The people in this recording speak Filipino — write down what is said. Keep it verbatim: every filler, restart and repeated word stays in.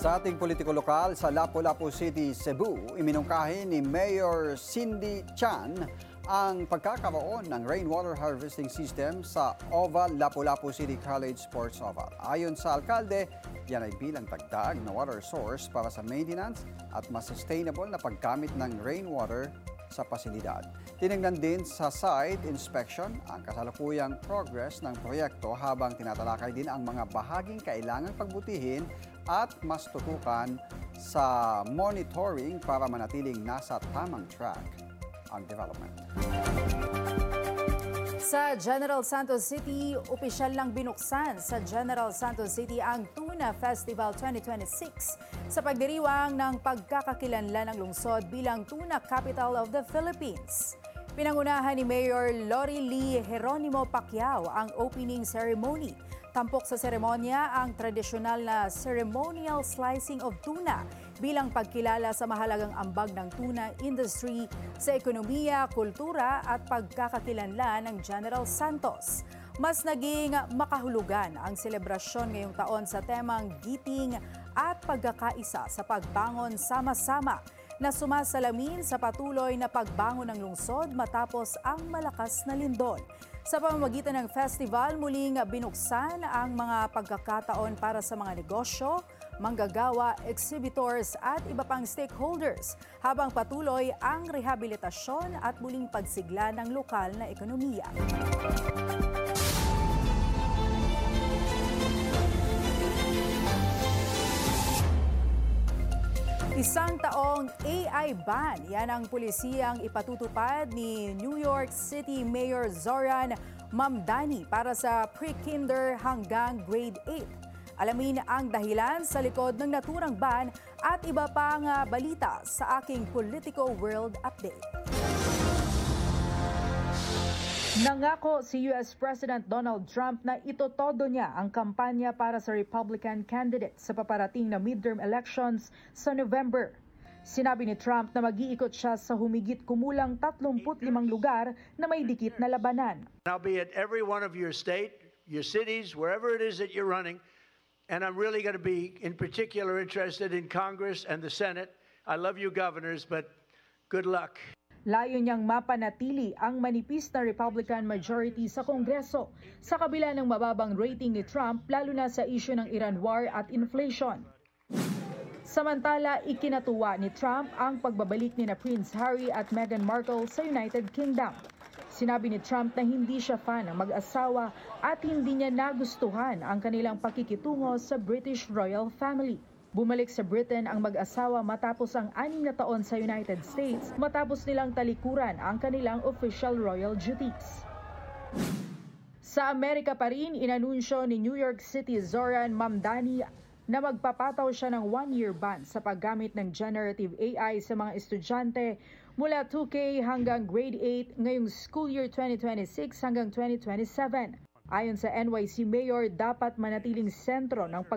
Sa ating politiko lokal sa Lapu-Lapu City, Cebu, iminungkahi ni Mayor Cindy Chan ang pagkakaroon ng rainwater harvesting system sa Oval Lapu-Lapu City College Sports Oval. Ayon sa alkalde, yan ay bilang dagdag na water source para sa maintenance at mas sustainable na paggamit ng rainwater sa pasilidad. Tinignan din sa site inspection ang kasalukuyang progress ng proyekto habang tinatalakay din ang mga bahaging kailangang pagbutihin at mas tutukan sa monitoring para manatiling nasa tamang track ang development. Sa General Santos City, opisyal lang binuksan sa General Santos City ang Tuna Festival twenty twenty-six sa pagdiriwang ng pagkakakilanlan ng lungsod bilang Tuna Capital of the Philippines. Pinangunahan ni Mayor Lori Lee Geronimo Pacquiao ang opening ceremony. Tampok sa seremonya ang tradisyonal na ceremonial slicing of tuna bilang pagkilala sa mahalagang ambag ng tuna industry sa ekonomiya, kultura at pagkakakilanlan ng General Santos. Mas naging makahulugan ang selebrasyon ngayong taon sa temang giting at pagkakaisa sa pagbangon sama-sama na sumasalamin sa patuloy na pagbangon ng lungsod matapos ang malakas na lindol. Sa pamamagitan ng festival, muling binuksan ang mga pagkakataon para sa mga negosyo, manggagawa, exhibitors at iba pang stakeholders habang patuloy ang rehabilitasyon at muling pagsigla ng lokal na ekonomiya. Isang taong A I ban, yan ang pulisiyang ipatutupad ni New York City Mayor Zoran Mamdani para sa pre-kinder hanggang grade eight. Alamin ang dahilan sa likod ng naturang ban at iba pang uh, balita sa aking Politico World Update. Nangako si U S President Donald Trump na itotodo niya ang kampanya para sa Republican candidate sa paparating na midterm elections sa November. Sinabi ni Trump na mag-iikot siya sa humigit kumulang tatlumpu't limang lugar na may dikit na labanan. I'll be at every one of your state, your cities, wherever it is that you're running, and I'm really going to be in particular interested in Congress and the Senate. I love you governors, but good luck. Layo niyang mapanatili ang manipis na Republican majority sa Kongreso sa kabila ng mababang rating ni Trump lalo na sa issue ng Iran war at inflation. Samantala, ikinatuwa ni Trump ang pagbabalik ni na Prince Harry at Meghan Markle sa United Kingdom. Sinabi ni Trump na hindi siya fan ng mag-asawa at hindi niya nagustuhan ang kanilang pakikitungo sa British royal family. Bumalik sa Britain ang mag-asawa matapos ang anim na taon sa United States matapos nilang talikuran ang kanilang official royal duties. Sa Amerika pa rin, inanunsyo ni New York City Zoran Mamdani na magpapataw siya ng one-year ban sa paggamit ng generative A I sa mga estudyante mula two K hanggang grade eight ngayong school year twenty twenty-six hanggang twenty twenty-seven. Ayon sa N Y C Mayor, dapat manatiling sentro ng pag